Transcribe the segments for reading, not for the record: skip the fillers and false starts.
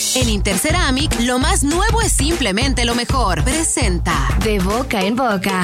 En Interceramic, lo más nuevo es simplemente lo mejor. Presenta De Boca en Boca.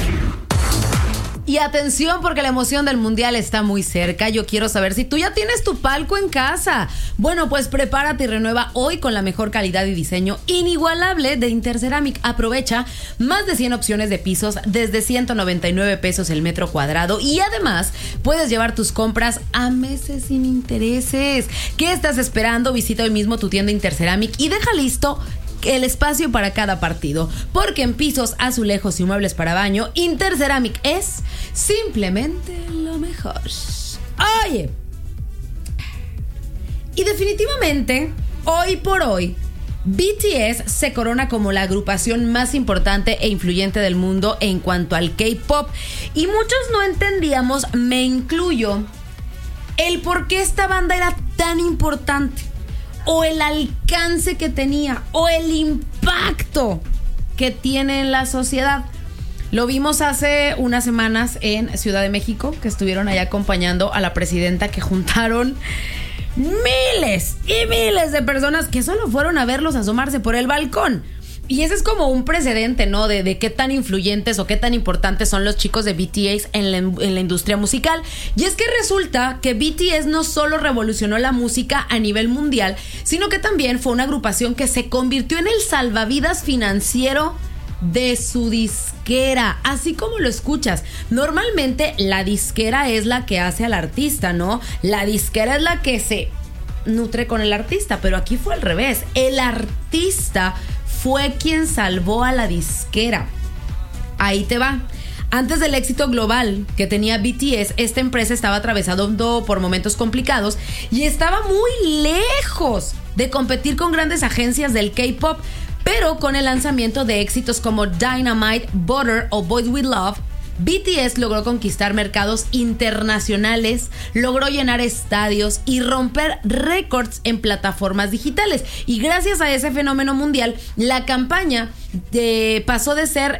Y atención, porque la emoción del mundial está muy cerca. Yo quiero saber si tú ya tienes tu palco en casa. Bueno, pues prepárate y renueva hoy con la mejor calidad y diseño inigualable de Interceramic. Aprovecha más de 100 opciones de pisos desde 199 pesos el metro cuadrado. Y además, puedes llevar tus compras a meses sin intereses. ¿Qué estás esperando? Visita hoy mismo tu tienda Interceramic y deja listo el espacio para cada partido, porque en pisos, azulejos y muebles para baño, Interceramic es simplemente lo mejor. Oye, y definitivamente, hoy por hoy, BTS se corona como la agrupación más importante e influyente del mundo en cuanto al K-pop, y muchos no entendíamos, me incluyo, el por qué esta banda era tan importante, o el alcance que tenía, o el impacto que tiene en la sociedad. Lo vimos hace unas semanas en Ciudad de México, que estuvieron allá acompañando a la presidenta, que juntaron miles y miles de personas que solo fueron a verlos asomarse por el balcón. Y ese es como un precedente, ¿no? De qué tan influyentes o qué tan importantes son los chicos de BTS en la industria musical. Y es que resulta que BTS no solo revolucionó la música a nivel mundial, sino que también fue una agrupación que se convirtió en el salvavidas financiero de su disquera, así como lo escuchas. Normalmente la disquera es la que hace al artista, ¿no? La disquera es la que se nutre con el artista, pero aquí fue al revés. El artista fue quien salvó a la disquera. Ahí te va. Antes del éxito global que tenía BTS, esta empresa estaba atravesando por momentos complicados y estaba muy lejos de competir con grandes agencias del K-pop, pero con el lanzamiento de éxitos como Dynamite, Butter o Boys We Love, BTS logró conquistar mercados internacionales, logró llenar estadios y romper récords en plataformas digitales. Y gracias a ese fenómeno mundial, la compañía pasó de ser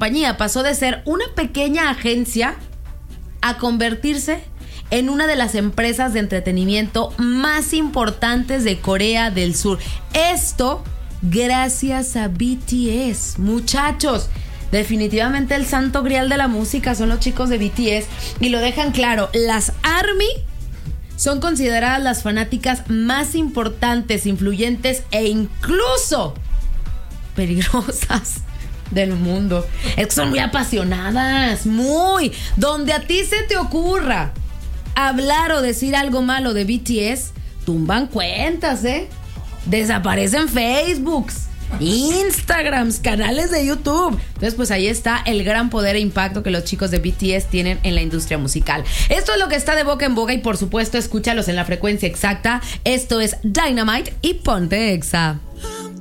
una pequeña agencia a convertirse en una de las empresas de entretenimiento más importantes de Corea del Sur. Esto gracias a BTS, muchachos. Definitivamente el santo grial de la música son los chicos de BTS, y lo dejan claro. Las ARMY son consideradas las fanáticas más importantes, influyentes e incluso peligrosas del mundo. Es que son muy apasionadas, muy. Donde a ti se te ocurra hablar o decir algo malo de BTS, tumban cuentas, desaparecen Facebooks, Instagrams, canales de YouTube. Entonces, pues ahí está el gran poder e impacto que los chicos de BTS tienen en la industria musical. Esto es lo que está de boca en boca y, por supuesto, escúchalos en la frecuencia exacta. Esto es Dynamite y Ponte Exa.